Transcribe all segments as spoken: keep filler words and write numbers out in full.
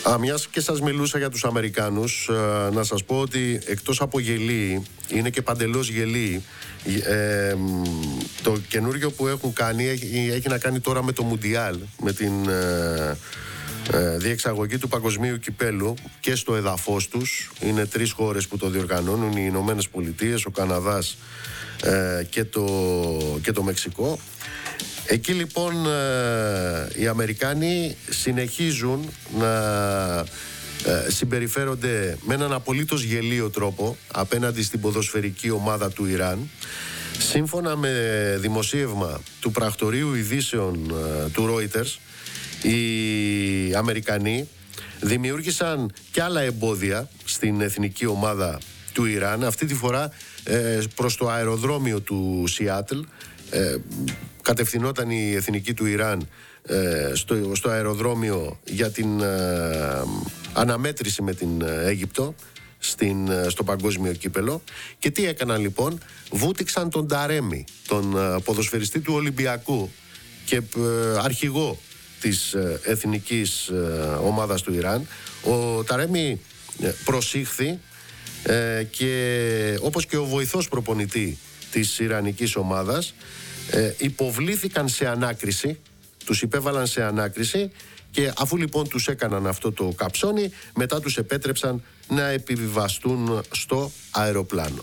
Α, μιας και σας μιλούσα για τους Αμερικάνους, ε, να σας πω ότι εκτός από γελοί, είναι και παντελώς γελοί. Ε, το καινούργιο που έχουν κάνει έχει, έχει να κάνει τώρα με το Μουντιάλ, με την ε, ε, διεξαγωγή του παγκοσμίου κυπέλου και στο εδαφός τους. Είναι τρεις χώρες που το διοργανώνουν, οι Ηνωμένες Πολιτείες, ο Καναδάς ε, και, το, και το Μεξικό. Εκεί λοιπόν ε, οι Αμερικάνοι συνεχίζουν να ε, συμπεριφέρονται με έναν απολύτως γελίο τρόπο απέναντι στην ποδοσφαιρική ομάδα του Ιράν. Σύμφωνα με δημοσίευμα του πρακτορείου ειδήσεων ε, του Reuters, οι Αμερικανοί δημιούργησαν και άλλα εμπόδια στην εθνική ομάδα του Ιράν, αυτή τη φορά ε, προς το αεροδρόμιο του Σιάτλ. Ε, κατευθυνόταν η εθνική του Ιράν ε, στο, στο αεροδρόμιο για την ε, αναμέτρηση με την Αίγυπτο στην, στο παγκόσμιο κύπελο. Και τι έκαναν λοιπόν? Βούτυξαν τον Ταρέμι, τον ε, ποδοσφαιριστή του Ολυμπιακού και ε, αρχηγό της ε, εθνικής ε, ομάδας του Ιράν. Ο Ταρέμι ε, προσήχθη ε, και όπως και ο βοηθός προπονητή της ιρανικής ομάδας ε, υποβλήθηκαν σε ανάκριση, τους υπέβαλαν σε ανάκριση, και αφού λοιπόν τους έκαναν αυτό το καψόνι, μετά τους επέτρεψαν να επιβιβαστούν στο αεροπλάνο.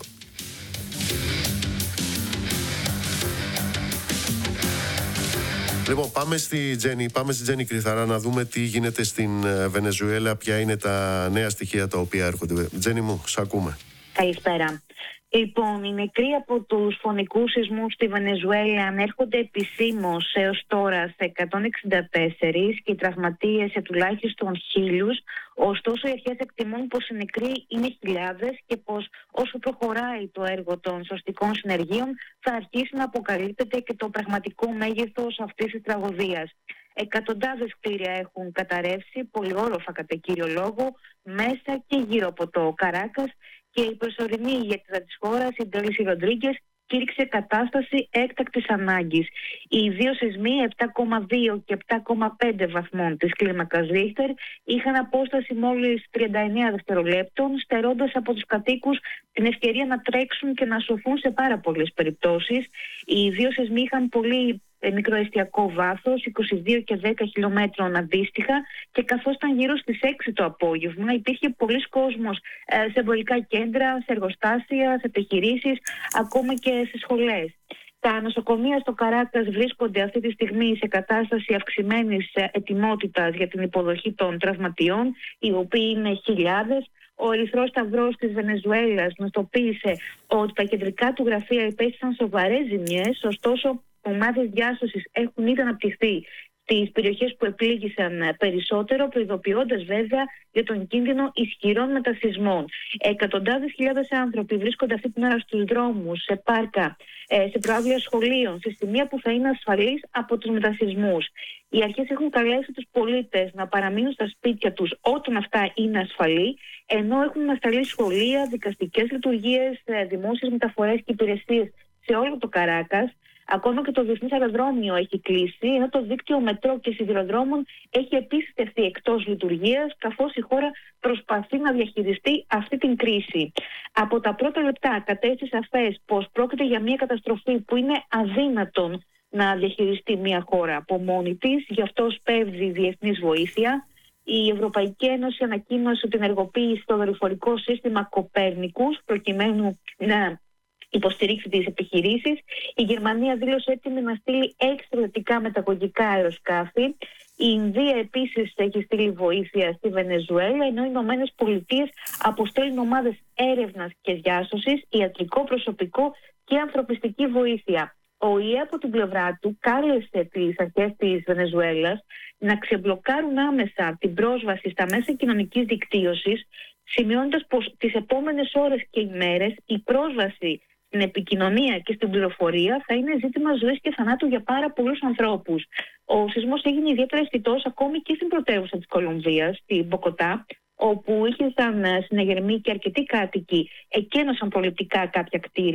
Λοιπόν, πάμε στη Τζέννη, πάμε στη Τζέννη Κρυθαρά να δούμε τι γίνεται στην Βενεζουέλα, ποια είναι τα νέα στοιχεία τα οποία έρχονται. Τζέννη μου, σ' ακούμε. Καλησπέρα. Λοιπόν, οι νεκροί από τους φωνικούς σεισμούς στη Βενεζουέλα ανέρχονται επισήμως έως τώρα σε εκατόν εξήντα τέσσερα και οι τραυματίες σε τουλάχιστον χίλιους. Ωστόσο, οι αρχές εκτιμούν πως οι νεκροί είναι χιλιάδες και πως όσο προχωράει το έργο των σωστικών συνεργείων θα αρχίσει να αποκαλύπτεται και το πραγματικό μέγεθος αυτής της τραγωδίας. Εκατοντάδες κτίρια έχουν καταρρεύσει, πολυόροφα κατά κύριο λόγο, μέσα και γύρω από το Καράκας, και η προσωρινή ηγέτηδα της χώρας, η Ντέλση Ροντρίγκες, κήρυξε κατάσταση έκτακτης ανάγκης. Οι δύο σεισμοί, επτά κόμμα δύο και επτά κόμμα πέντε βαθμών της κλίμακας Ρίχτερ, είχαν απόσταση μόλις τριάντα εννέα δευτερολέπτων, στερώντας από τους κατοίκους την ευκαιρία να τρέξουν και να σωθούν σε πάρα πολλές περιπτώσεις. Οι δύο σεισμοί είχαν πολύ μικροεστιακό βάθος, είκοσι δύο και δέκα χιλιόμετρων αντίστοιχα, και καθώς ήταν γύρω στις έξι το απόγευμα, υπήρχε πολλής κόσμος σε εμπορικά κέντρα, σε εργοστάσια, σε επιχειρήσεις, ακόμα και σε σχολές. Τα νοσοκομεία στο Καράκας βρίσκονται αυτή τη στιγμή σε κατάσταση αυξημένης ετοιμότητας για την υποδοχή των τραυματιών, οι οποίοι είναι χιλιάδες. Ο Ερυθρός Σταυρός της Βενεζουέλας γνωστοποίησε ότι τα κεντρικά του γραφεία υπέστησαν σοβαρές ζημιές, ωστόσο ομάδες διάσωσης έχουν ήδη αναπτυχθεί στις περιοχές που επλήγησαν περισσότερο, προειδοποιώντας βέβαια για τον κίνδυνο ισχυρών μετασεισμών. Εκατοντάδες χιλιάδες άνθρωποι βρίσκονται αυτή την ώρα στους δρόμους, σε πάρκα, σε προάβλια σχολείων, σε σημεία που θα είναι ασφαλείς από τους μετασεισμούς. Οι αρχές έχουν καλέσει τους πολίτες να παραμείνουν στα σπίτια τους όταν αυτά είναι ασφαλή, ενώ έχουν ανασταλεί σχολεία, δικαστικές λειτουργίες, δημόσιες μεταφορές και υπηρεσίες σε όλο το Καράκας. Ακόμα και το διεθνές αεροδρόμιο έχει κλείσει, ενώ το δίκτυο μετρό και σιδηροδρόμων έχει επίσης τεθεί εκτός λειτουργίας, καθώς η χώρα προσπαθεί να διαχειριστεί αυτή την κρίση. Από τα πρώτα λεπτά κατέστη σαφές πως πρόκειται για μια καταστροφή που είναι αδύνατον να διαχειριστεί μια χώρα από μόνη της, γι' αυτό σπέβδει διεθνής βοήθεια. Η Ευρωπαϊκή Ένωση ανακοίνωσε την ενεργοποίηση στο δορυφορικό σύστημα Κοπέρνικους προκειμένου να υποστηρίξει τις επιχειρήσεις. Η Γερμανία δήλωσε έτοιμη να στείλει έξι στρατιωτικά μεταγωγικά αεροσκάφη. Η Ινδία επίσης έχει στείλει βοήθεια στη Βενεζουέλα, ενώ οι Ηνωμένες Πολιτείες αποστέλνουν ομάδες έρευνας και διάσωσης, ιατρικό προσωπικό και ανθρωπιστική βοήθεια. Ο ΙΕ από την πλευρά του κάλεσε τις αρχές της Βενεζουέλας να ξεμπλοκάρουν άμεσα την πρόσβαση στα μέσα κοινωνικής δικτύωσης, σημειώνοντας πως τις επόμενες ώρες και ημέρες η πρόσβαση στην επικοινωνία και στην πληροφορία θα είναι ζήτημα ζωής και θανάτου για πάρα πολλούς ανθρώπους. Ο σεισμός έγινε ιδιαίτερα αισθητός ακόμη και στην πρωτεύουσα της Κολομβίας, στην Μποκοτά, όπου είχε σαν συναγερμή και αρκετοί κάτοικοι εκένωσαν πολιτικά κάποια κτίρια,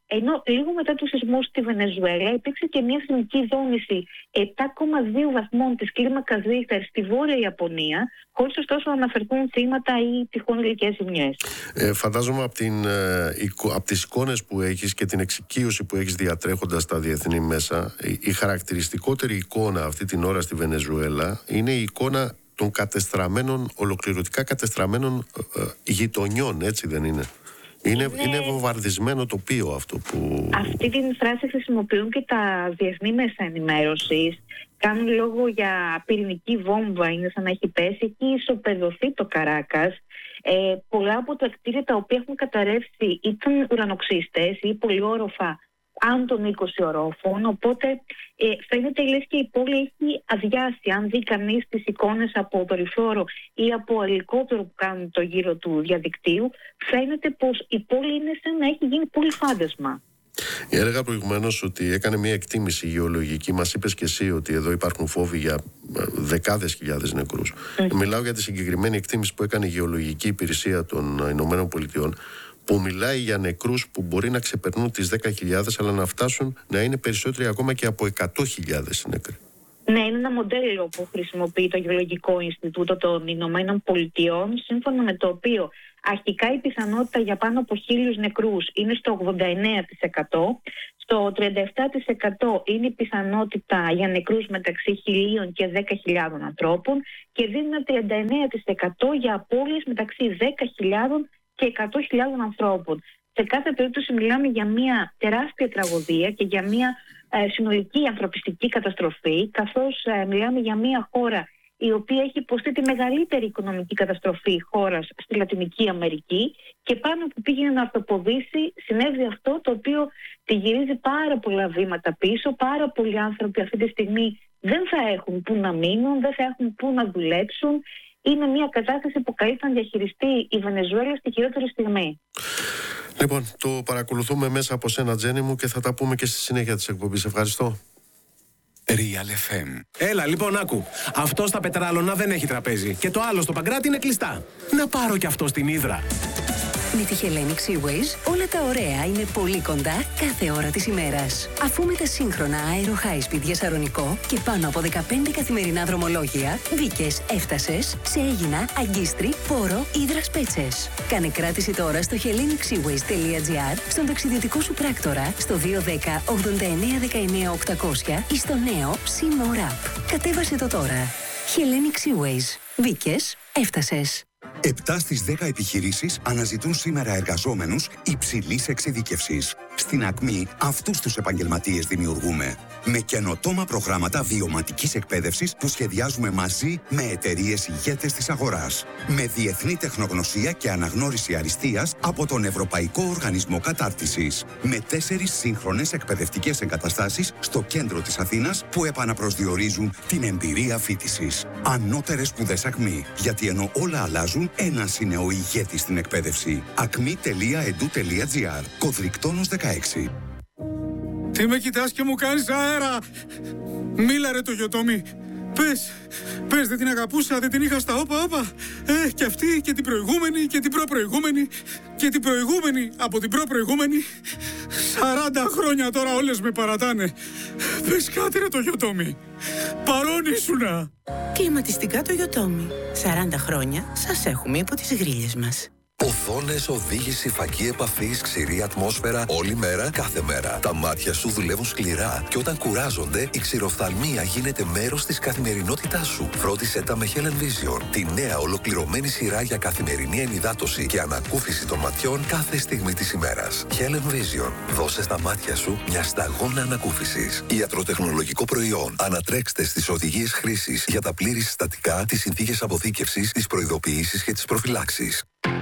Ενώ λίγο μετά τους σεισμούς στη Βενεζουέλα υπήρξε και μια σεισμική δόνηση επτά κόμμα δύο βαθμών της κλίμακας Ρίχτερ στη Βόρεια Ιαπωνία, χωρίς ωστόσο να αναφερθούν θύματα ή τυχόν υλικές ζημιές. Ε, φαντάζομαι από, την, ε, από τις εικόνες που έχεις και την εξοικείωση που έχεις διατρέχοντας τα διεθνή μέσα, η, η χαρακτηριστικότερη εικόνα αυτή την ώρα στη Βενεζουέλα είναι η εικόνα των κατεστραμμένων, ολοκληρωτικά κατεστραμμένων ε, ε, γειτονιών, έτσι δεν είναι? Είναι, είναι... είναι βομβαρδισμένο τοπίο αυτό που... Αυτή την φράση χρησιμοποιούν και τα διεθνή μέσα ενημέρωσης. Κάνουν λόγο για πυρηνική βόμβα, είναι σαν να έχει πέσει. Έχει ισοπεδωθεί το Καράκας. Ε, πολλά από τα κτίρια τα οποία έχουν καταρρεύσει ήταν ουρανοξύστες ή πολυόροφα άνω των είκοσι ορόφων, οπότε ε, φαίνεται λες και η πόλη έχει αδειάσει. Αν δει κανείς τις εικόνες από δορυφόρο ή από ελικόπτερο που κάνουν το γύρο του διαδικτύου, φαίνεται πως η πόλη είναι σαν να έχει γίνει πολύ φάντασμα. Έλεγα προηγουμένως ότι έκανε μια εκτίμηση γεωλογική. Μας είπες και εσύ ότι εδώ υπάρχουν φόβοι για δεκάδες χιλιάδες νεκρούς. Mm. Μιλάω για τη συγκεκριμένη εκτίμηση που έκανε η Γεωλογική Υπηρεσία των Ηνωμένων Πολιτειών, που μιλάει για νεκρούς που μπορεί να ξεπερνούν τις δέκα χιλιάδες, αλλά να φτάσουν να είναι περισσότεροι ακόμα και από εκατό χιλιάδες νεκροί. Ναι, είναι ένα μοντέλο που χρησιμοποιεί το Γεωλογικό Ινστιτούτο των Ηνωμένων Πολιτειών, σύμφωνα με το οποίο αρχικά η πιθανότητα για πάνω από χίλιους νεκρούς είναι στο ογδόντα εννέα τοις εκατό, στο τριάντα επτά τοις εκατό είναι η πιθανότητα για νεκρούς μεταξύ χιλίων και δέκα χιλιάδων ανθρώπων και δίνει ένα τριάντα εννέα τοις εκατό για απώλειες μεταξύ δέκα χιλιάδων και εκατό χιλιάδων ανθρώπων. Σε κάθε περίπτωση μιλάμε για μια τεράστια τραγωδία και για μια ε, συνολική ανθρωπιστική καταστροφή, καθώς ε, μιλάμε για μια χώρα η οποία έχει υποστεί τη μεγαλύτερη οικονομική καταστροφή χώρας στη Λατινική Αμερική και πάνω που πήγαινε να αυτοποδήσει συνέβη αυτό το οποίο τη γυρίζει πάρα πολλά βήματα πίσω. Πάρα πολλοί άνθρωποι αυτή τη στιγμή δεν θα έχουν πού να μείνουν, δεν θα έχουν πού να δουλέψουν. Είναι μια κατάσταση που καλείται να διαχειριστεί η Βενεζουέλα στη χειρότερη στιγμή. Λοιπόν, το παρακολουθούμε μέσα από σένα, Τζέννη μου, και θα τα πούμε και στη συνέχεια της εκπομπής. Ευχαριστώ. Real εφ εμ. Έλα, λοιπόν, άκου. Αυτό στα Πετράλωνα δεν έχει τραπέζι. Και το άλλο στο Παγκράτη είναι κλειστά. Να πάρω κι αυτό στην Ύδρα. Με τη Hellenic Seaways όλα τα ωραία είναι πολύ κοντά κάθε ώρα της ημέρας. Αφού με τα σύγχρονα Aero High Speed για Σαρονικό και πάνω από δεκαπέντε καθημερινά δρομολόγια, μπήκες, έφτασες σε Αίγινα, Αγκίστρι, Πόρο, Ύδρας Πέτσες. Κάνε κράτηση τώρα στο hellenic seaways τελεία gr, στον ταξιδιωτικό σου πράκτορα, στο δύο ένα μηδέν ογδόντα εννέα δεκαεννέα οκτακόσια ή στο νέο SeaMore App. Κατέβασε το τώρα. Hellenic Seaways. Μπήκες, έφτασες. επτά στις δέκα επιχειρήσεις αναζητούν σήμερα εργαζόμενους υψηλής εξειδίκευσης. Στην Ακμή αυτούς τους επαγγελματίες δημιουργούμε. Με καινοτόμα προγράμματα βιωματικής εκπαίδευσης που σχεδιάζουμε μαζί με εταιρείες ηγέτες της αγοράς. Με διεθνή τεχνογνωσία και αναγνώριση αριστείας από τον Ευρωπαϊκό Οργανισμό Κατάρτισης. Με τέσσερις σύγχρονες εκπαιδευτικές εγκαταστάσεις στο κέντρο της Αθήνας που επαναπροσδιορίζουν την εμπειρία φοιτησης. Ανώτερες σπουδές Ακμή. Γιατί ενώ όλα αλλάζουν, ένας είναι ο ηγέτης στην εκπαίδευση. ακμή τελεία e d u τελεία g r. Κωδρικτόνος δεκαέξι. Τι με κοιτάς και μου κάνεις αέρα! Μίλα ρε το Γιωτόμι! Πες, πες, δεν την αγαπούσα, δεν την είχα στα όπα όπα. Ε, και αυτή και την προηγούμενη και την προπροηγούμενη και την προηγούμενη από την προπροηγούμενη. Σαράντα χρόνια τώρα όλες με παρατάνε. Πες κάτι ρε το Γιωτόμι. Παρόν ήσουνα. Κλιματιστικά το Γιωτόμι. σαράντα χρόνια σας έχουμε υπό τις γρίλες μας. Οθόνες, οδήγηση, φακή επαφής, ξηρή ατμόσφαιρα, όλη μέρα, κάθε μέρα. Τα μάτια σου δουλεύουν σκληρά και όταν κουράζονται, η ξηροφθαλμία γίνεται μέρος της καθημερινότητάς σου. Φρόντισε τα με Helen Vision, τη νέα ολοκληρωμένη σειρά για καθημερινή ενυδάτωση και ανακούφιση των ματιών κάθε στιγμή της ημέρας. Helen Vision, δώσε στα μάτια σου μια σταγόνα ανακούφισης. Ιατροτεχνολογικό προϊόν. Ανατρέξτε στις οδηγίες χρήσης για τα πλήρη συστατικά, τις συνθήκες αποθήκευσης, τις προειδοποιήσεις και τις προφυλάξεις.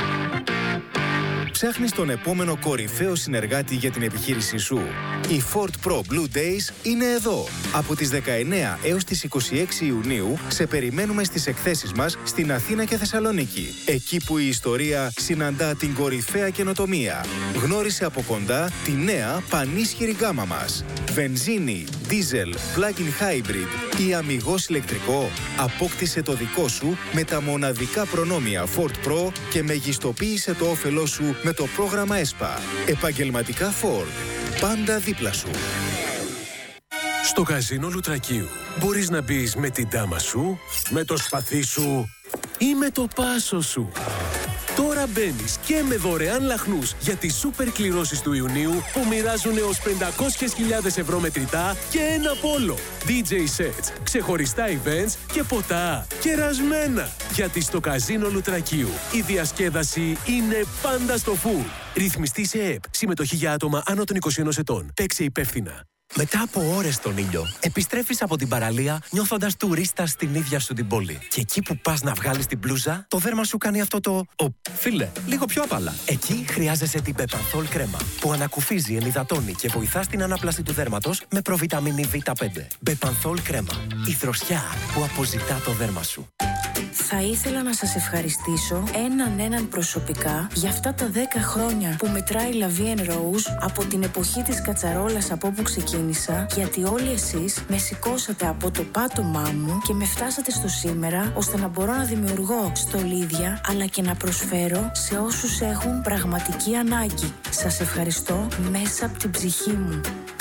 Ψάχνεις τον επόμενο κορυφαίο συνεργάτη για την επιχείρησή σου. Οι Ford Pro Blue Days είναι εδώ. Από τις δεκαεννέα έως τις είκοσι έξι Ιουνίου σε περιμένουμε στις εκθέσεις μας στην Αθήνα και Θεσσαλονίκη. Εκεί που η ιστορία συναντά την κορυφαία καινοτομία. Γνώρισε από κοντά τη νέα πανίσχυρη γκάμα μας. Βενζίνη, δίζελ, plug-in hybrid ή αμιγώς ηλεκτρικό. Απόκτησε το δικό σου με τα μοναδικά προνόμια Ford Pro και μεγιστοποίησε το όφελό σου με με το πρόγραμμα ΕΣΠΑ. Επαγγελματικά Ford. Πάντα δίπλα σου. Στο καζίνο Λουτρακίου μπορείς να μπεις με την τάμα σου, με το σπαθί σου ή με το πάσο σου. Τώρα μπαίνεις και με δωρεάν λαχνούς για τις σούπερ κληρώσεις του Ιουνίου που μοιράζουν έως πεντακόσιες χιλιάδες ευρώ μετρητά και ένα πόλο. ντι τζέι sets, ξεχωριστά events και ποτά κερασμένα. Γιατί στο καζίνο Λουτρακίου η διασκέδαση είναι πάντα στο φουλ. Ρυθμιστή σε ΕΕΠ. Συμμετοχή για άτομα άνω των είκοσι ενός ετών. Παίξε υπεύθυνα. Μετά από ώρες στον ήλιο, επιστρέφεις από την παραλία νιώθοντας τουρίστα στην ίδια σου την πόλη. Και εκεί που πας να βγάλεις την μπλούζα, το δέρμα σου κάνει αυτό το... Ο, φίλε, λίγο πιο απαλά. Εκεί χρειάζεσαι την Bepanthol κρέμα, που ανακουφίζει, ενυδατώνει και βοηθά στην ανάπλαση του δέρματος με προβιταμίνη βι πέντε. Bepanthol κρέμα. Η δροσιά που αποζητά το δέρμα σου. Θα ήθελα να σας ευχαριστήσω έναν έναν προσωπικά για αυτά τα δέκα χρόνια που μετράει La Vie en Rose από την εποχή της κατσαρόλας από όπου ξεκίνησα, γιατί όλοι εσείς με σηκώσατε από το πάτωμά μου και με φτάσατε στο σήμερα, ώστε να μπορώ να δημιουργώ στολίδια αλλά και να προσφέρω σε όσους έχουν πραγματική ανάγκη. Σας ευχαριστώ μέσα από την ψυχή μου.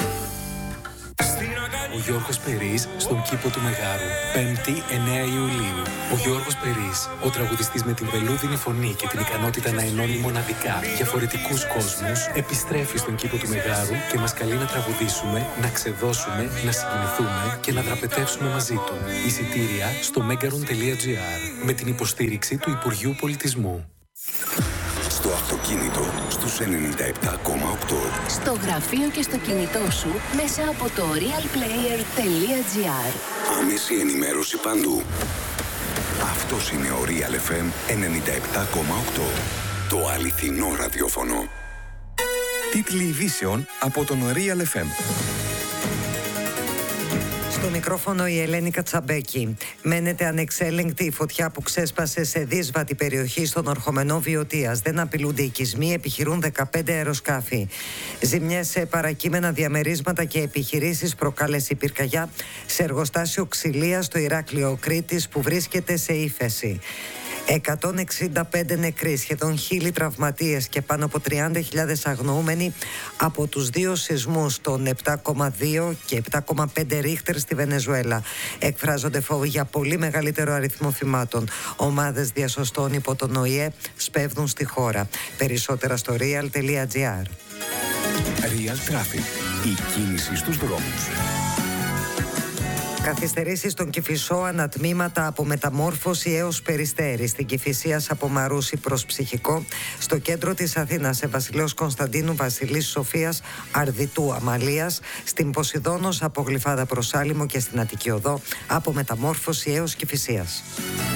Ο Γιώργος Περής στον κήπο του Μεγάρου, πέμπτη εννέα Ιουλίου. Ο Γιώργος Περής, ο τραγουδιστής με την βελούδινη φωνή και την ικανότητα να ενώνει μοναδικά διαφορετικούς κόσμους, επιστρέφει στον κήπο του Μεγάρου και μας καλεί να τραγουδήσουμε, να ξεδώσουμε, να συγκινηθούμε και να δραπετεύσουμε μαζί του. Εισιτήρια στο megaron τελεία gr με την υποστήριξη του Υπουργείου Πολιτισμού. Στο αυτοκίνητο στους ενενήντα επτά κόμμα οκτώ. Στο γραφείο και στο κινητό σου μέσα από το realplayer τελεία gr. Άμεση ενημέρωση παντού. Αυτός είναι ο Real εφ εμ ενενήντα επτά κόμμα οκτώ. Το αληθινό ραδιόφωνο. Τίτλοι ειδήσεων από τον Real εφ εμ. Στο μικρόφωνο η Ελένη Κατσαμπέκη. Μένεται ανεξέλεγκτη η φωτιά που ξέσπασε σε δύσβατη περιοχή στον ορχομενό Βιωτίας. Δεν απειλούνται οικισμοί, επιχειρούν δεκαπέντε αεροσκάφη. Ζημιές σε παρακείμενα διαμερίσματα και επιχειρήσεις προκάλεσε η πυρκαγιά σε εργοστάσιο ξυλίας στο Ηράκλειο Κρήτης που βρίσκεται σε ύφεση. εκατόν εξήντα πέντε νεκροί, σχεδόν χίλιοι τραυματίες και πάνω από τριάντα χιλιάδες αγνοούμενοι από τους δύο σεισμούς των επτά κόμμα δύο και επτά κόμμα πέντε ρίχτερ στη Βενεζουέλα. Εκφράζονται φόβοι για πολύ μεγαλύτερο αριθμό θυμάτων. Ομάδες διασωστών υπό τον ΟΗΕ σπέβδουν στη χώρα. Περισσότερα στο real τελεία gr. Real Traffic. Η κίνηση στους δρόμους. Καθυστερήσεις στον Κηφισό, ανατμήματα από Μεταμόρφωση έως Περιστέρη. Στην Κηφισίας από Μαρούσι προς Ψυχικό. Στο κέντρο της Αθήνας σε Βασιλέως Κωνσταντίνου, Βασιλής Σοφίας, Αρδιτού, Αμαλίας. Στην Ποσειδώνος από Γλυφάδα προς Άλυμο και στην Αττική Οδό από Μεταμόρφωση έως Κηφισίας.